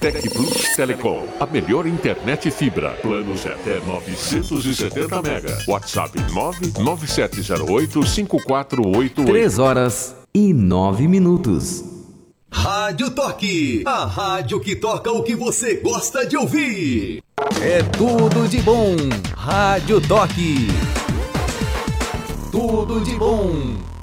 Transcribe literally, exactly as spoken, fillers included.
Tec Plus Telecom, a melhor internet fibra. Planos até novecentos e setenta mega. WhatsApp nove nove sete zero oito cinco quatro oito oito. três horas e nove minutos. Rádio Toque, a rádio que toca o que você gosta de ouvir. É tudo de bom. Rádio Toque. Tudo de bom.